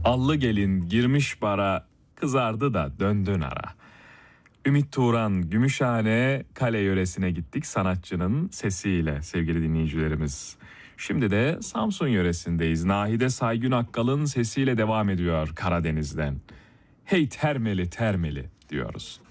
Allı gelin girmiş bara, kızardı da döndün ara. Ümit Turan, Gümüşhane, Kale yöresine gittik sanatçının sesiyle sevgili dinleyicilerimiz. Şimdi de Samsun yöresindeyiz. Nahide Saygün Akkal'ın sesiyle devam ediyor Karadeniz'den. Hey termeli termeli diyoruz.